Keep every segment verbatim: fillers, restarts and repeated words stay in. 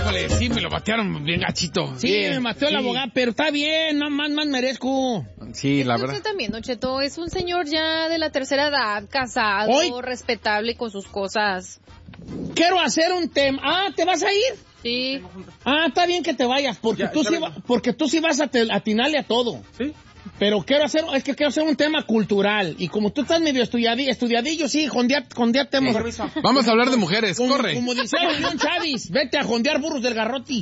Híjole, sí, me lo batearon bien gachito. Sí, bien, me mató sí. el abogado, pero está bien, no más, más merezco. Sí, la Es que verdad. usted también, Don Cheto, es un señor ya de la tercera edad, casado, Hoy- respetable con sus cosas. Quiero hacer un tema. Ah, ¿te vas a ir? Sí. Ah, está bien que te vayas, porque, Ya, tú, ya sí vengo. va- porque tú sí vas a te- atinarle a todo. Sí. Pero quiero hacer, es que quiero hacer un tema cultural. Y como tú estás medio estudiadi, estudiadillo, sí, jondear, jondear temas. Vamos a hablar de mujeres, Como, corre. como decía León Chávez, vete a jondear burros del garrote.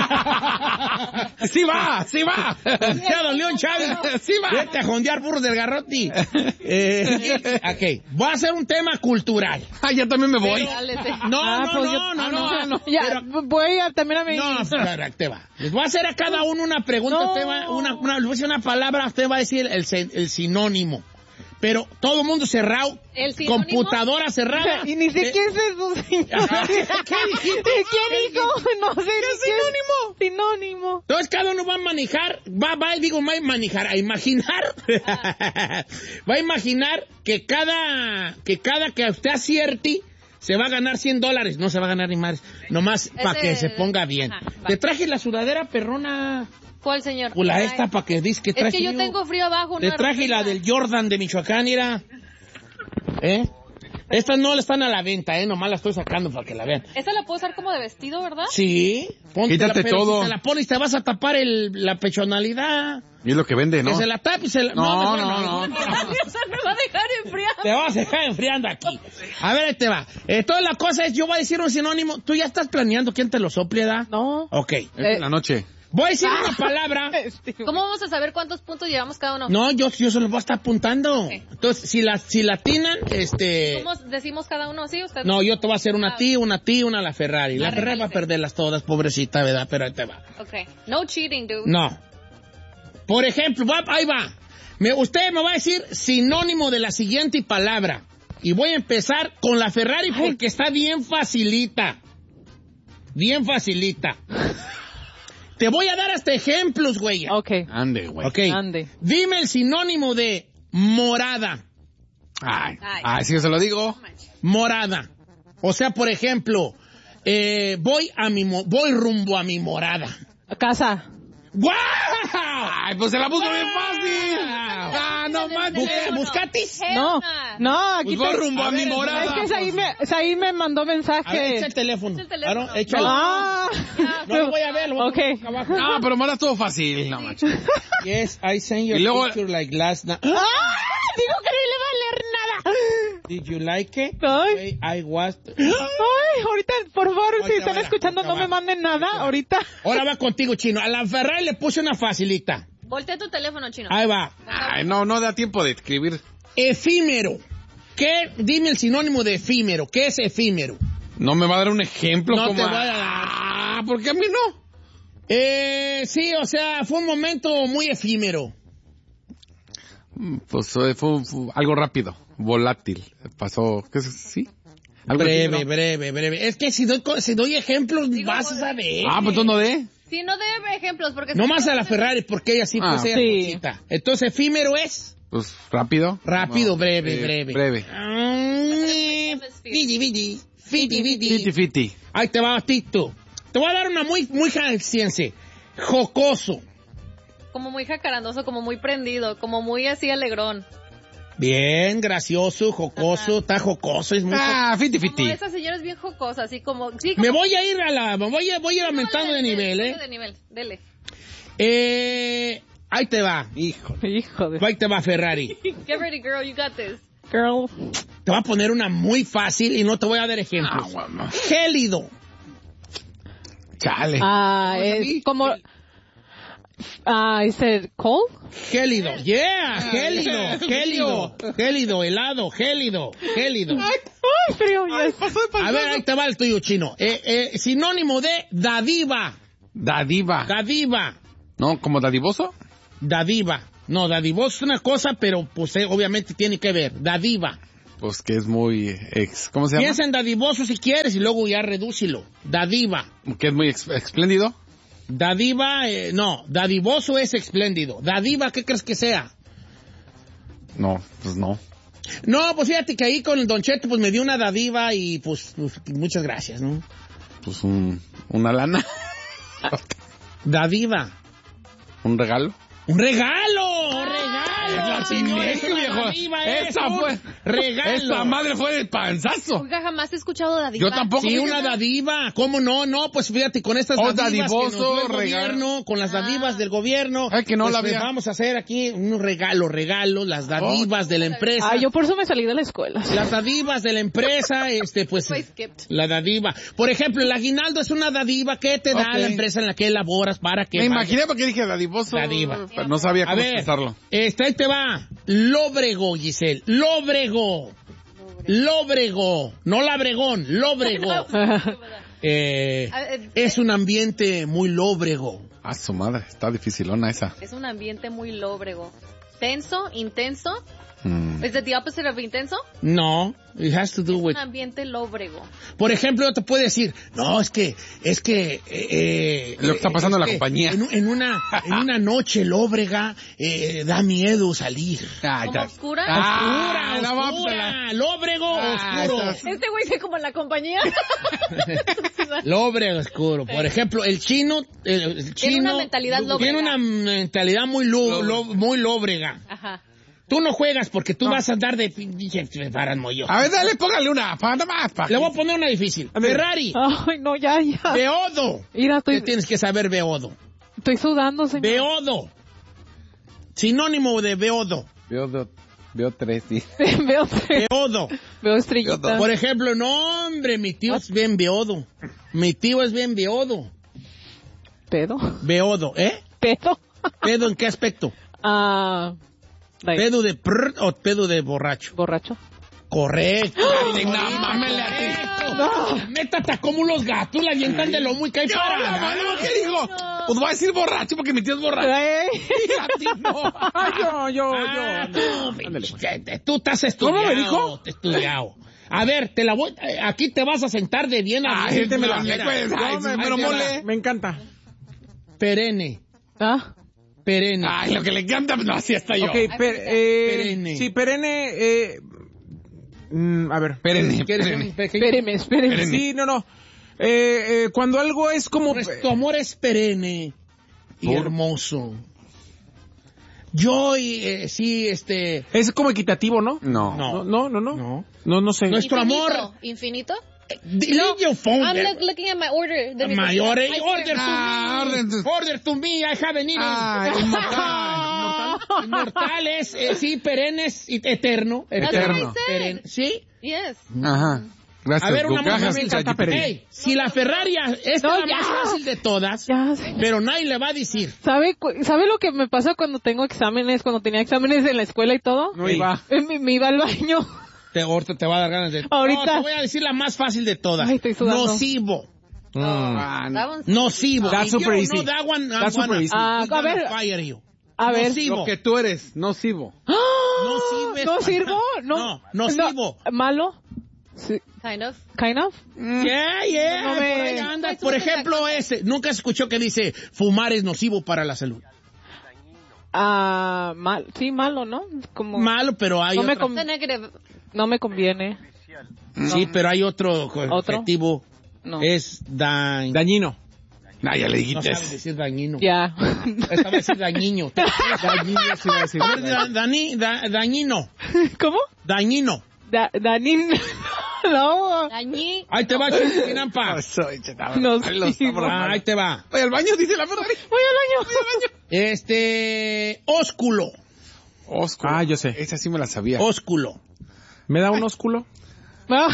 Sí va, sí va. Decía Don León Chávez, Sí va. vete a jondear burros del garrote. Eh, ok, voy a hacer un tema cultural. Ah, ya también me voy. Dale, sí. No, Ah, no, pues no, yo- no, ah, no, no. Ya, voy a también a mi... No, espera, te va. Les voy a hacer a cada uno una pregunta. No. Usted va, una, una, les voy a decir una palabra, usted va a decir el, se- el sinónimo. Pero todo el mundo cerrado. ¿El sinónimo? Computadora cerrada. Y ni sé Eh, qué es eso, señor. Ajá. ¿Qué dijiste? ¿Qué dijo? No sé. ¿Qué sinónimo? Sinónimo. Entonces cada uno va a manejar, va, va, digo, va a manejar, a imaginar, va a imaginar que cada, que cada que usted acierte, se va a ganar cien dólares. No se va a ganar ni más, nomás para que se ponga bien. Ajá, va. Te traje la sudadera perrona, ¿Cuál, señor? o la Ay, esta para que dices que traes Es que yo frío. tengo frío abajo. Te una traje la ropita. del Jordan de Michoacán, mira. ¿Eh? Estas no están a la venta, ¿eh? Nomás la estoy sacando para que la vean. Esta la puedo usar como de vestido, ¿verdad? Sí, póntela, Quítate pero todo. si te la pones te vas a tapar el, la pechonalidad. Y es lo que vende, Que ¿no? se la tape y se la... No, mejor no, no. O sea, me va a dejar enfriar. Te vas a dejar enfriando aquí. A ver, ahí te va. Entonces la cosa es, yo voy a decir un sinónimo. ¿Tú ya estás planeando quién te lo sople, da? No. Ok. Es en la noche. Voy a decir una palabra. Este, ¿Cómo vamos a saber cuántos puntos llevamos cada uno? No, yo, yo se los voy a estar apuntando. Ok. Entonces, si la, si la atinan, este... ¿Cómo decimos cada uno? ¿Sí? ¿Usted? No, yo te voy a hacer una a ti, una a ti, una a la Ferrari. La Ah, Ferrari va a regálese. perderlas todas, pobrecita, ¿verdad? Pero ahí te va. Ok. No cheating, dude. No. Por ejemplo, va- ahí va. Me, usted me va a decir sinónimo de la siguiente palabra. Y voy a empezar con la Ferrari porque está bien facilita. Bien facilita. Te voy a dar hasta ejemplos, güey. Ok. Ande, güey. Ok. Ande. Dime el sinónimo de morada. Ay, Ay. ay, sí, yo se lo digo. Morada. O sea, por ejemplo, eh, voy a mi mo- voy rumbo a mi morada. Casa. ¡Guau! Ay, pues se la puso bien fácil. Ah, no manches. Busca- ¿Buscatis? No. No, aquí Pues voy te- rumbo a mi morada. Es que Saí me, Saí me mandó A ver, echa mensaje. el teléfono. Echa el teléfono. Claro, échalo. Ah. No lo voy a ver, lo voy a Ok. poner acá abajo. No, pero mora todo fácil, no manches. Yes, I sent you Y luego- a picture like last night. ¡Ah! Digo que no le va a leer nada. Did you like it? Ay. Hey, I was... Ay, ahorita, por favor, Ahorita si están va, escuchando, ahorita no va. me manden nada. Ahorita. Ahora va contigo, Chino. A la Ferrari le puse una facilita. Voltea tu teléfono, chino. Ahí va. Ay, no, no da tiempo de escribir. Efímero. ¿Qué? Dime el sinónimo de efímero. ¿Qué es efímero? No me va a dar un ejemplo No como... te voy a dar. Ah, ¿por qué a mí no? Eh, sí, o sea, fue un momento muy efímero. Mm, Pues eh, fue, fue algo rápido, volátil. Pasó, ¿qué es? ¿Sí? Algo Breve, efímero. breve, breve. Es que si doy, co- si doy ejemplos, vas a saber. Ah, pues tú no de. Sí, no debe ejemplos porque... No más a la Ferrari, porque ella sí, Ah, pues ella sí. cosita. Entonces, efímero es Pues rápido. rápido, No, breve, eh, breve. Breve. Mm, Fiti, fiti, fiti, Fiti, fiti. fiti. Ahí te va, Tito. Te voy a dar una muy, muy ciencia. Jocoso. Como muy jacarandoso, como muy prendido, como muy así alegrón. Bien, gracioso, jocoso, Ajá. está jocoso, es muy Ah, fiti, Como fiti. esa señora es bien jocosa, así como... Sí, como Me voy a ir a la, me voy a, voy a ir aumentando de nivel, sube ¿eh? de nivel, dele. Eh, ahí te va, Hijo. Hijo de... ahí te va Ferrari. Get ready, girl, you got this. Girl. Te voy a poner una muy fácil y no te voy a dar Ah, ejemplos. bueno. Gélido. Chale. Ah, Pues a es mí- como... Ah, ¿is it cold? Gélido, yeah, gélido, gélido, gélido, helado, gélido, gélido. Ay, frío, yes. A ver, ahí te va el tuyo, Chino. Eh, eh, sinónimo de dadiva, Dadiva. dadiva, ¿No? ¿Como dadivoso? dadiva. No, dadivoso es una cosa, pero pues eh, obviamente tiene que ver. Dadiva. Pues que es muy ex... ¿Cómo se llama? Piensa en dadivoso si quieres y luego ya redúcilo. Dadiva. Que es muy ex- espléndido. Dadiva, eh, no, dadivoso es espléndido. Dadiva, ¿qué crees que sea? No, pues no. No, pues fíjate que ahí con el Don Cheto pues me dio una dadiva y pues, pues, muchas gracias, ¿no? Pues un, una lana. Dádiva. Un regalo. ¡Un regalo! ¡Un regalo! Es señores, viejo, una viejo. dádiva es Esa un fue. regalo. Esta madre fue de panzazo. Oiga, jamás he escuchado dádiva. Yo tampoco. Sí, una dádiva. ¿Cómo no? No, pues fíjate, con estas Oh, dádivas que nos dadivoso, dio el regalo. gobierno, con las dádivas del gobierno, Ay, que no pues, la pues, había. vamos a hacer aquí un regalo, regalo, las dádivas de la empresa. Ah, yo por eso me salí de la escuela. Las dádivas de la empresa, este, pues, I skipped. la dádiva. Por ejemplo, el aguinaldo es una dádiva que te da Ok. la empresa en la que laboras para que... Me vayas. imaginé porque dije dadivoso. Dádiva. Pero no sabía A cómo ver, expresarlo. este, ahí te va. Lóbrego, Giselle. Lóbrego. Lóbrego. No labregón, lóbrego. Eh, Ah, eh, es un ambiente muy lóbrego. Ah, su madre, está dificilona esa. Es un ambiente muy lóbrego. Tenso, intenso. Mm. ¿Es the opposite of intenso? No, it has to do with... Un ambiente lóbrego. Por ejemplo, yo te puedo decir, no, es que, es que... Eh, Lo que está pasando es en la que compañía. En, en una, en una noche lóbrega eh, da miedo salir. Ah, ¿Como oscura? Ah, oscura, no, vamos a oscura, la- lóbrego, Ah, oscuro. estás- Este güey dice como en la compañía. Lóbrego, oscuro. Por ejemplo, el chino, el, el chino... una mentalidad Tiene lóbrega. una mentalidad muy, lo- lo- muy lóbrega. Ajá. Tú no juegas porque tú vas a andar de... Dije, me paran mollo. A ver, dale, póngale una. Pa, nada más, pa. Le voy a poner una difícil. Ferrari, Ay, no, ya, ya. beodo. Mira, ¿Qué estoy, tienes que saber beodo? estoy sudando, señor. Beodo. Sinónimo de beodo. Veo, do- veo tres, sí. veo, Beodo. veo estrellitas. Por ejemplo, no, hombre, mi tío es bien beodo. Mi tío es bien beodo. Pedo. Beodo, ¿eh? Pedo. ¿Pedo en qué aspecto? Ah, like, ¿Pedo de prr o pedo de borracho? borracho. Correcto. Ay, no, mámele a ti. No. Neta, está como los gatos, la avientan de lomo y cae No, para. no, no, ¿qué dijo? Pues voy a decir borracho porque mi tío es borracho. Ay. Y a ti no. yo, yo, Ah, no, me- tú estás estudiado. ¿Cómo me dijo? Estudiado. A ver, te la voy, eh, aquí te vas a sentar de bien a Ah, bien. este me la Mira, pues, ay, no, me- sí, pero ay, mole. Me encanta. Perenne, Ah, perenne. Ay, lo que le encanta, no, así está yo. Ok, per- eh, Perenne. sí, perenne, eh, mm, a ver. Perenne, ¿Quieres perenne. un pequeño? espéreme, espéreme. Sí, no, no. Eh, eh, cuando algo es como... Nuestro amor es perenne y Por- hermoso. Yo, y, eh, sí, este... Es como equitativo, ¿no? No. No. No, no, no, no. No. No, no sé. Nuestro Infinito. amor... ¿Infinito? Leave your phone I'm there. look- looking at my order. The- My order, I- order to Ah, me. order to- Order to me, I haven't eaten. Ah, inmortal. Inmortal es, eh, sí, perennes, y eterno. That's Eterno. what I said. Peren- ¿Sí? Yes. Ajá. Gracias. A ver, una Bucajas. más me fácil. encanta Perenne. Ey, si la Ferrari, esta No, es la ya. más fácil de todas, Ya, sí. pero nadie le va a decir. ¿Sabe, cu- ¿Sabe lo que me pasa cuando tengo exámenes, cuando tenía exámenes en la escuela y todo? No Sí. iba. Eh, Me, me iba al baño. Te, ahorita te va a dar ganas de... Ahorita. No, te voy a decir la más fácil de todas. Ay, estoy sudando. Nocivo. Ah, That one's- Nocivo. That's Y yo, super easy. No, that one, I'm That's super gonna- easy. Ah, I'm a gonna ver. fire you. A ver. Nocivo. Lo que tú eres, nocivo. No sirves. ¿No sirvo? No. No, nocivo. No, ¿malo? Sí, Kind of. kind of. Yeah, yeah, No por me- ahí anda. Ay, tú Por te ejemplo, sacas. ese, nunca escuchó que dice, fumar es nocivo para la salud. Ah, mal, sí, malo, ¿no? Como, Malo, pero hay No me otra- com- The negative. no me conviene. Sí, pero hay otro, ¿Otro? objetivo. No. Es dañ... Dañino. Ah, ya le No dijiste. sabe decir dañino. Ya. Esta vez es dañino. Dañino sí iba a decir. A ver, da- dani- da- dañino. ¿Cómo? Dañino. Da, Danin. No. Dañí. Ahí te va, Chinampa. Soy chetado. No, Ay, los sí, sabros. Ah, ahí te va. Voy al baño, dice la Ferrari. Voy al baño. Este, ósculo. Ósculo. Ah, yo sé. Esa sí me la sabía. Ósculo. ¿Me da un ósculo? Ah.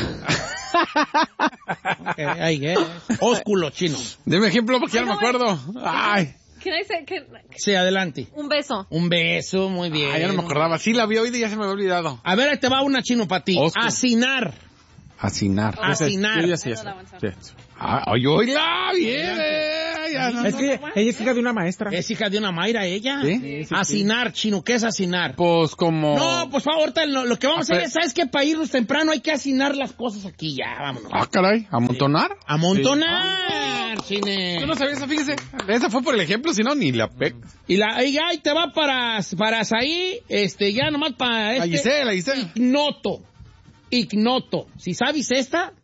Eh, ahí, eh. Ósculo, chino. Deme ejemplo porque ya no me acuerdo. Ay. Can I say, can- Sí, adelante. un beso. Un beso, muy bien. Ah, ya no me acordaba. Sí la vi hoy y ya se me había olvidado. A ver, ahí te va una chino para ti. Ósculo. Asinar. Asinar. Ah, Asinar. Yo ya sé, ya sé. That one's Sí. Ah, oye, oíla, bien, eh, ya no- Es que ella es hija de una maestra. Es hija de una Mayra, ella. ¿Sí? Sí, sí, Asinar, chino, ¿qué es asinar? Pues como... No, pues ahorita lo, lo que vamos a Ah, hacer es, ¿sabes qué? Para irnos temprano hay que asinar las cosas aquí, ya, vámonos. Ah, caray, ¿amontonar? Amontonar, chine. Yo no sabía eso, fíjese. Esa fue por el ejemplo, si no, ni la pe... Y la, ahí, ahí te va para, para ahí, este, ya nomás para La este. Giselle, la Giselle. Ignoto. Ignoto. Si sabes esta,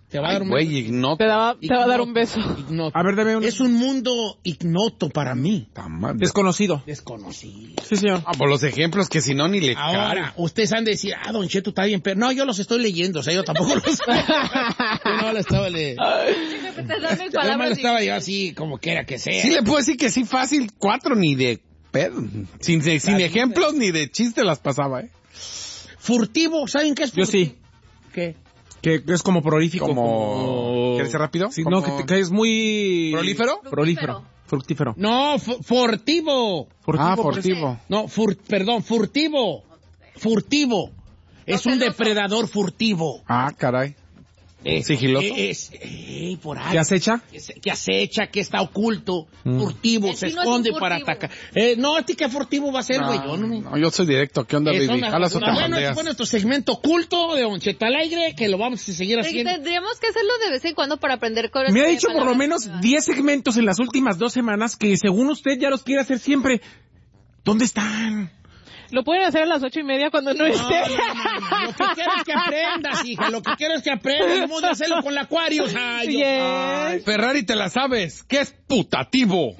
Te va a dar un Güey, ignoto. Te, daba, te va a dar un beso. ignoto. A ver, dame un... Es un mundo ignoto para mí. Desconocido. Desconocido. Sí, señor. Ah, por los ejemplos que si no ni le Ahora, ustedes han de decir, ah, Don Cheto está bien, pero no, yo los estoy leyendo, o sea, yo tampoco los yo no lo estaba leyendo. Yo me lo estaba yo así, como quiera que sea. Sí le puedo decir que sí fácil, cuatro ni de pedo. Sin, sin, sin ejemplos ni de chiste las pasaba, ¿eh? Furtivo, ¿saben qué es Yo furtivo? sí. ¿Qué? Que que es como prolífico. Como... ¿Quieres ser rápido? Sí, Como- no, que, que es muy... ¿Prolífero? Prolífero. Fructífero. No, fu- furtivo. Furtivo, Ah, pues. furtivo. No, fur, perdón, furtivo. Furtivo. Es un depredador furtivo. Ah, caray. Eh, ¿Sigiloso? eh, Es, eh, por ahí. ¿Qué acecha? Que, se- que acecha, que está oculto, Mm. furtivo, El se chino es esconde un para furtivo. atacar. Eh, no, este que furtivo va a ser, güey. Yo no me... No, yo soy directo. ¿Qué onda, Eh, baby? son- Jalas o te bueno, este bandeas. fue nuestro segmento oculto de Don Cheto al aire, que lo vamos a seguir haciendo. Tendríamos que hacerlo de vez en cuando para aprender cosas. Me ha de dicho por lo palabras menos nuevas. diez segmentos en las últimas dos semanas que según usted ya los quiere hacer siempre. ¿Dónde están? Lo pueden hacer a las ocho y media cuando no, No, esté. no, no, no. Lo que quiero es que aprendas, hija. Lo que quiero es que aprendas. Vamos a hacerlo con la Aquarius. Ay, Dios. Yes. Ay, Ferrari, te la sabes. ¿Qué es putativo?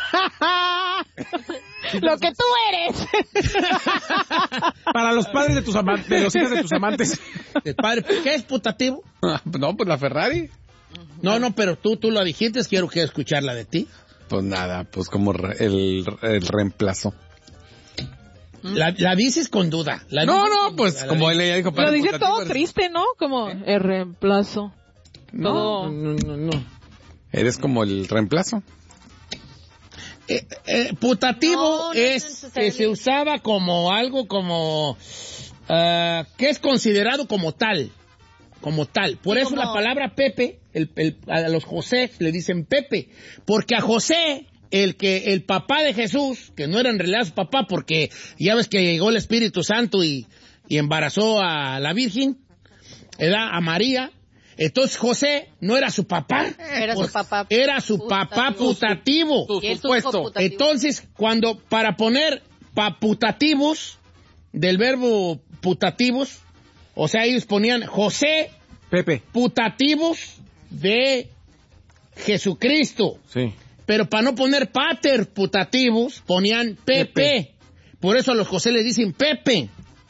Lo que tú eres. Para los padres de tus amantes, de los hijos de tus amantes. El padre, ¿qué es putativo? No, pues la Ferrari. No, no, pero tú, tú lo dijiste. Quiero, quiero escucharla de ti. Pues nada, pues como re- el, el reemplazo. La, la dices con duda. La No, dices no, con pues duda, la como dices- él ella dijo. Lo padre dice putativo, todo eres- triste, ¿no? Como el reemplazo. Todo. No, no, no. Eres como el reemplazo. Eh, eh, putativo No, no es necesariamente. que se usaba como algo como... ah, que es considerado como tal. Como tal. Por Sí, eso como- la palabra Pepe, el, el- a los José le dicen Pepe. Porque a José, el que el papá de Jesús, que no era en realidad su papá, porque ya ves que llegó el Espíritu Santo y, y embarazó a la Virgen, era a María. Entonces José no era su papá. Era su Pues, papá Era su papá putativo. putativo. Y él supuesto. supo putativo. Entonces, cuando para poner pa putativos, del verbo putativos, o sea, ellos ponían José Pepe. putativos de Jesucristo. Sí. Pero para no poner pater putativos, ponían Pepe. Pepe. Por eso a los José le dicen Pepe.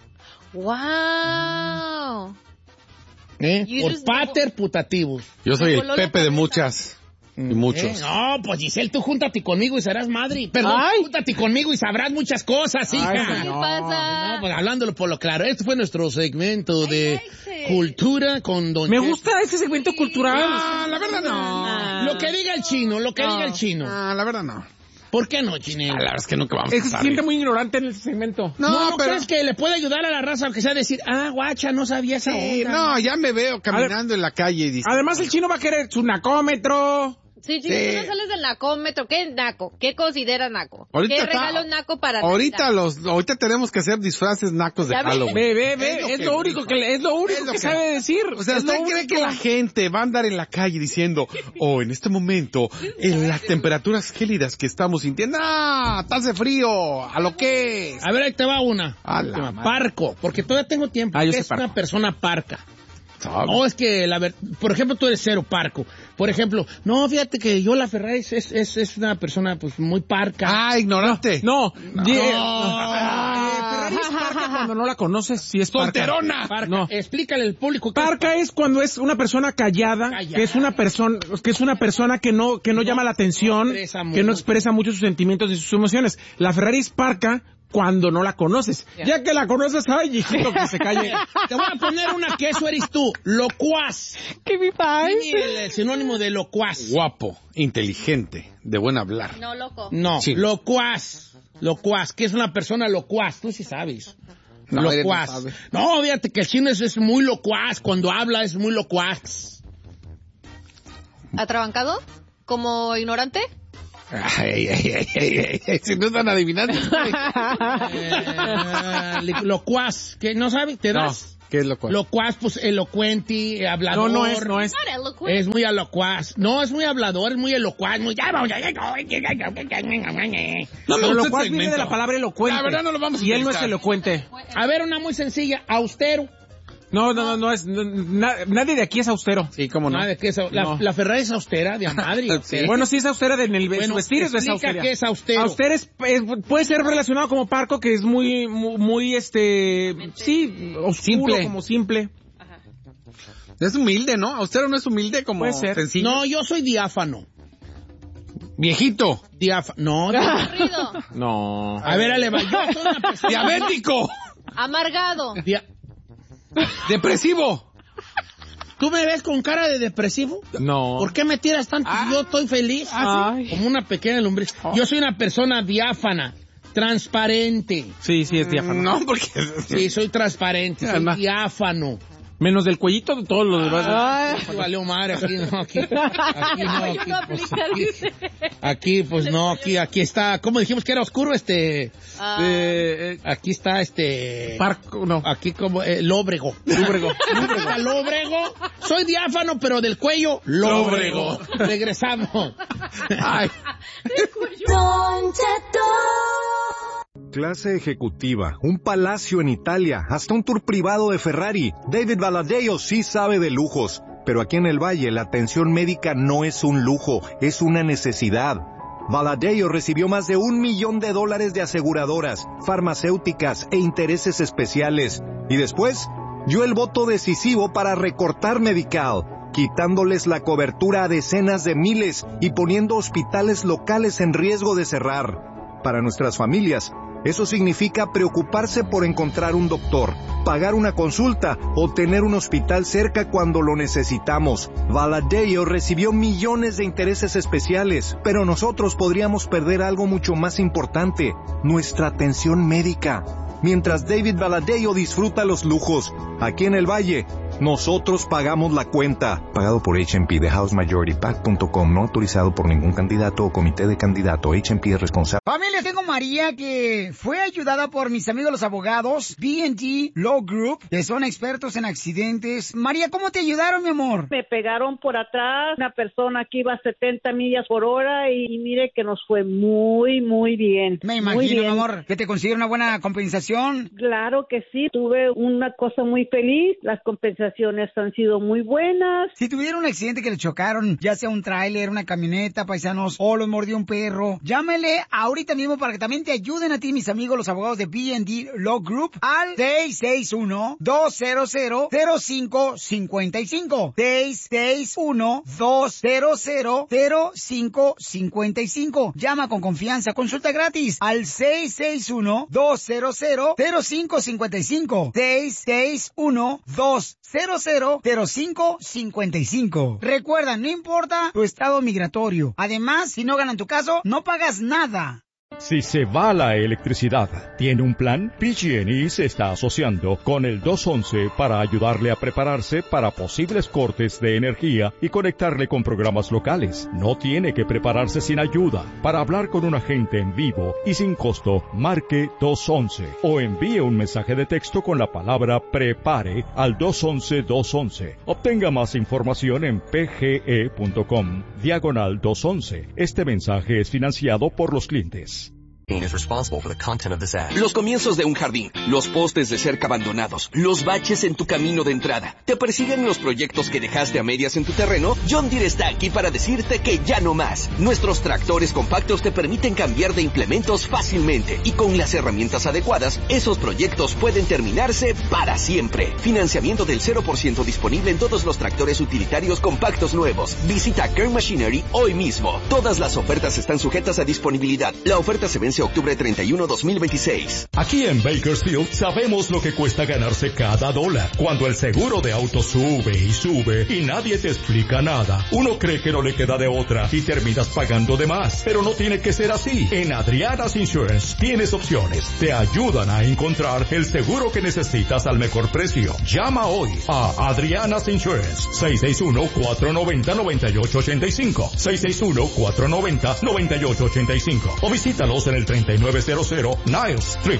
Wow. ¿eh? You Por just pater putativos. Yo soy el Voló la Pepe de cabeza. muchas y muchos. ¿Eh? No, pues Giselle, tú júntate conmigo y serás madre. Perdón, Ay. júntate conmigo y sabrás muchas cosas, hija. Ay, ¿Qué señor. pasa? No, pues hablándolo por lo claro. Este fue nuestro segmento de like it. cultura con Don Me Cheto. gusta ese segmento cultural. Ah, la verdad no. Ah. Lo que diga el chino, lo que No. diga el chino. Ah, la verdad no. ¿Por qué no, chinelo? Ah, la verdad es que nunca vamos Es a que se saber. siente muy ignorante en el segmento. No, No, ¿no pero... crees que le puede ayudar a la raza, aunque sea decir, ah, guacha, no sabía esa Sí, onda? no, ya me veo caminando en la calle y dice... Además, el chino va a querer su nacómetro. Sí, chicos, Sí. tú no sales del nacómetro. ¿Qué es naco? ¿Qué consideras naco? Ahorita ¿Qué está- regalo naco para Ahorita Navidad? los, ahorita tenemos que hacer disfraces nacos de Ya ves. Halloween. Ve, ve, Es ve. lo Es que lo único dijo. que, le- es lo único Es lo que que- sabe decir. O sea, Es lo ¿usted cree único. que la gente va a andar en la calle diciendo, oh, en este momento, en las temperaturas gélidas que estamos sintiendo, ¡ah! ¡Hace frío! ¿A lo que es? A ver, ahí te va una. A la Última. madre. Parco, porque todavía tengo tiempo. Ah, yo ¿Qué sé es parco. una persona parca? ¿Sabe? No, es que, la ver... por ejemplo, tú eres cero parco. Por ejemplo, no, fíjate que yo la Ferrari es, es, es, es una persona, pues, muy parca. ¡Ah, ignorante! No. ye- No. Ah, Ferrari es parca cuando no la conoces, sí es parca. ¡Solterona! Parca. No. Explícale al público. qué es Parca es cuando es una persona callada, Callada. que es una persona, que es una persona que no, que no llama la atención, expresa que mucho. no expresa mucho sus sentimientos y sus emociones. La Ferrari es parca cuando no la conoces. Ya que la conoces, ay, hijito, que se calle. Te voy a poner una que eso eres tú, locuaz. ¿Qué me pasa? Dime el, el sinónimo de locuaz. Guapo, inteligente, de buen hablar. No, loco. No, Sí. locuaz. Locuaz, ¿qué es una persona locuaz? Tú sí sabes. No, él no locuaz. sabe. No, fíjate que el chino es, es muy locuaz. Cuando habla es muy locuaz. ¿Atrabancado? ¿Como ignorante? Ay, ay, ay, ay, ay, ay, si no están adivinando. Eh, li- locuaz, ¿qué no sabes? ¿Te No, das? ¿qué es lo cual? Locuaz, pues elocuente, eh, hablador. No, no es, no es. Not eloquent. Es muy locuaz. No, es muy hablador, es muy elocuaz. Muy... No, Pero me lo gusta cual el viene de segmento. la palabra elocuente. La verdad no lo vamos a Y él no es utilizar. elocuente. A ver, una muy sencilla. Austero. No, no, no, no es, no, na, nadie de aquí es austero. Sí, cómo no. Nada de que es, la, No. la Ferrari es austera, de a madre. Sí. Bueno, sí es austera en el Bueno, su vestir, es explica austera. qué es austero. Austero es, es- puede ser relacionado como parco, que es muy, muy, muy, este, sí, oscuro, Simple. como simple. Es humilde, ¿no? Austero no es humilde como Puede ser. sencillo. No, yo soy diáfano. Viejito. Diáfano. No, di- Aburrido. No. a ver, Aleva, yo soy una persona... Diabético. Amargado. Dia- Depresivo. ¿Tú me ves con cara de depresivo? No. ¿Por qué me tiras tanto? Ah. Yo estoy feliz. Ay. Como una pequeña lombriz. Yo soy una persona diáfana, transparente. Sí, sí es diáfano. No, porque... Sí, soy transparente, soy Anda. diáfano. Menos del cuellito de todos los demás. Ay. Aquí valió madre, aquí no, aquí, aquí no, Oye, aquí, no pues, aplica, aquí, dice. aquí, pues no, aquí, aquí está, ¿cómo dijimos que era oscuro? Este, Ah, Eh, eh, aquí está este, parco, no. aquí como, eh, lóbrego. Lúbrego. Lóbrego. Lóbrego. Soy diáfano, pero del cuello, lóbrego. Regresamos. Ay. Clase ejecutiva, un palacio en Italia, hasta un tour privado de Ferrari. David Valadeo sí sabe de lujos, pero aquí en el Valle la atención médica no es un lujo, es una necesidad. Valadeo recibió más de un millón de dólares de aseguradoras, farmacéuticas e intereses especiales. Y después, dio el voto decisivo para recortar Medical, quitándoles la cobertura a decenas de miles y poniendo hospitales locales en riesgo de cerrar. Para nuestras familias, eso significa preocuparse por encontrar un doctor, pagar una consulta o tener un hospital cerca cuando lo necesitamos. Valadeo recibió millones de intereses especiales, pero nosotros podríamos perder algo mucho más importante, nuestra atención médica. Mientras David Valadeo disfruta los lujos, aquí en el Valle, nosotros pagamos la cuenta. Pagado por H M P de house majority pac punto com, no autorizado por ningún candidato o comité de candidato. H M P es responsable. Familia, tengo María que fue ayudada por mis amigos los abogados B and D Law Group, que son expertos en accidentes. María, ¿cómo te ayudaron, mi amor? Me pegaron por atrás, una persona que iba a setenta millas por hora y, y mire que nos fue muy, muy bien. Me Muy imagino, mi bien. amor, que te consiguieron una buena compensación. Claro que sí, tuve una cosa muy feliz, las compensaciones han sido muy buenas. Si tuvieron un accidente que le chocaron, ya sea un tráiler, una camioneta, paisanos, o los mordió un perro, llámele ahorita mismo para que también te ayuden a ti, mis amigos, los abogados de B and D Law Group, al seis seis uno, dos cero cero, cero cinco cinco cinco. seis seis uno, dos cero cero, cero cinco cinco cinco. Llama con confianza, consulta gratis al seis seis uno, dos cero cero, cero cinco cinco cinco. seis seis uno, dos cero cero, cero cinco cinco cinco. Recuerda, no importa tu estado migratorio. Además, si no ganan tu caso, no pagas nada. Si se va la electricidad, ¿tiene un plan? P G and E se está asociando con el dos once para ayudarle a prepararse para posibles cortes de energía y conectarle con programas locales. No tiene que prepararse sin ayuda. Para hablar con un agente en vivo y sin costo, marque dos once o envíe un mensaje de texto con la palabra prepare al dos once dos once. Obtenga más información en pge.com diagonal dos once. Este mensaje es financiado por los clientes. Los comienzos de un jardín, los postes de cerca abandonados, los baches en tu camino de entrada. ¿Te persiguen los proyectos que dejaste a medias en tu terreno? John Deere está aquí para decirte que ya no más. Nuestros tractores compactos te permiten cambiar de implementos fácilmente y con las herramientas adecuadas, esos proyectos pueden terminarse para siempre. Financiamiento del cero por ciento disponible en todos los tractores utilitarios compactos nuevos. Visita Kern Machinery hoy mismo. Todas las ofertas están sujetas a disponibilidad. La oferta se vence octubre treinta y uno, dos mil veintiséis. Aquí en Bakersfield sabemos lo que cuesta ganarse cada dólar. Cuando el seguro de auto sube y sube y nadie te explica nada, uno cree que no le queda de otra y terminas pagando de más. Pero no tiene que ser así. En Adriana's Insurance tienes opciones. Te ayudan a encontrar el seguro que necesitas al mejor precio. Llama hoy a Adriana's Insurance. seis seis uno, cuatro nueve cero, nueve ocho ocho cinco. seis seis uno, cuatro nueve cero, nueve ocho ocho cinco. O visítalos en el treinta y nueve cero cero Niles Street.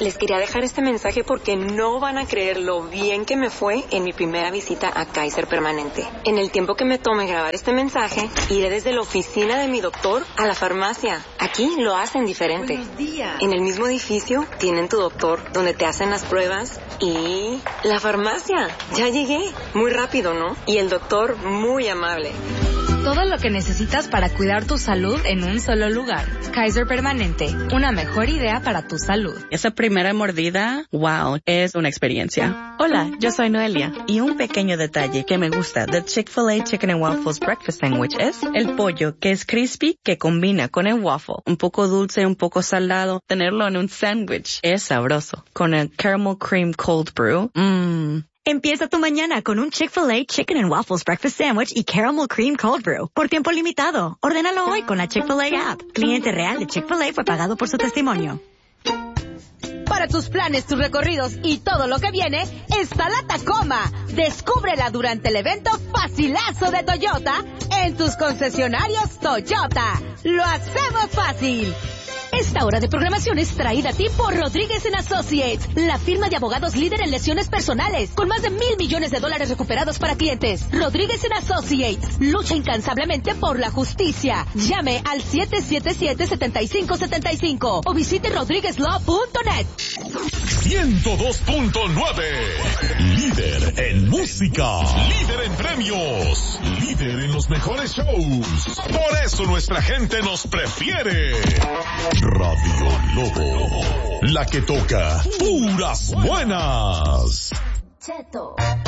Les quería dejar este mensaje porque no van a creer lo bien que me fue en mi primera visita a Kaiser Permanente. En el tiempo que me tome grabar este mensaje, iré desde la oficina de mi doctor a la farmacia. Aquí lo hacen diferente. Buenos días. En el mismo edificio tienen tu doctor, donde te hacen las pruebas, y la farmacia. Ya llegué. Muy rápido, ¿no? Y el doctor muy amable. Todo lo que necesitas para cuidar tu salud en un solo lugar. Kaiser Permanente, una mejor idea para tu salud. Esa primera mordida, wow, es una experiencia. Hola, yo soy Noelia, y un pequeño detalle que me gusta de Chick-fil-A Chicken and Waffles Breakfast Sandwich es el pollo, que es crispy, que combina con el waffle. Un poco dulce, un poco salado. Tenerlo en un sándwich es sabroso. Con el caramel cream cold brew, mmm. Empieza tu mañana con un Chick-fil-A Chicken and Waffles Breakfast Sandwich y Caramel Cream Cold Brew. Por tiempo limitado. Ordénalo hoy con la Chick-fil-A app. Cliente real de Chick-fil-A fue pagado por su testimonio. Para tus planes, tus recorridos y todo lo que viene, está la Tacoma. Descúbrela durante el evento Facilazo de Toyota en tus concesionarios Toyota. ¡Lo hacemos fácil! Esta hora de programación es traída a ti por Rodríguez and Associates, la firma de abogados líder en lesiones personales, con más de mil millones de dólares recuperados para clientes. Rodríguez and Associates lucha incansablemente por la justicia. Llame al siete siete siete, siete cinco siete cinco o visite rodríguez law punto net. ciento dos punto nueve. Líder en música. Líder en premios. Líder en los mejores shows. Por eso nuestra gente nos prefiere. Radio Lobo, la que toca puras buenas. Cheto.